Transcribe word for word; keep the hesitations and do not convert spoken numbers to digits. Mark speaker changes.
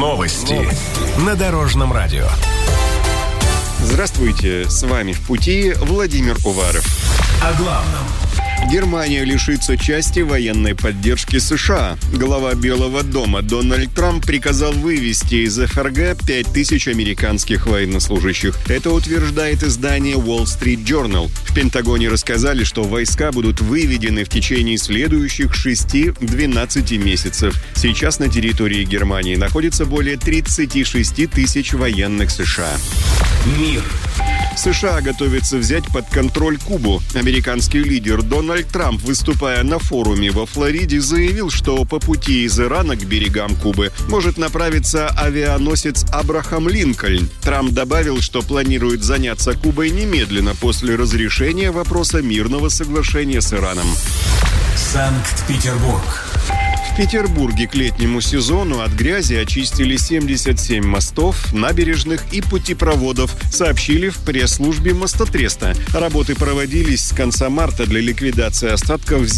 Speaker 1: Новости на Дорожном радио.
Speaker 2: Здравствуйте, с вами в пути Владимир Уваров.
Speaker 1: О главном.
Speaker 2: Германия лишится части военной поддержки США. Глава Белого дома Дональд Трамп приказал вывести из эф эр гэ пять тысяч американских военнослужащих. Это утверждает издание Wall Street Journal. В Пентагоне рассказали, что войска будут выведены в течение следующих шести-двенадцати месяцев. Сейчас на территории Германии находится более тридцати шести тысяч военных США.
Speaker 1: Мир.
Speaker 2: США готовится взять под контроль Кубу. Американский лидер Дональд Трамп, выступая на форуме во Флориде, заявил, что по пути из Ирана к берегам Кубы может направиться авианосец «Абрахам Линкольн». Трамп добавил, что планирует заняться Кубой немедленно после разрешения вопроса мирного соглашения с Ираном.
Speaker 1: Санкт-Петербург.
Speaker 2: В Петербурге к летнему сезону от грязи очистили семьдесят семь мостов, набережных и путепроводов, сообщили в пресс-службе Мостотреста. Работы проводились с конца марта для ликвидации остатков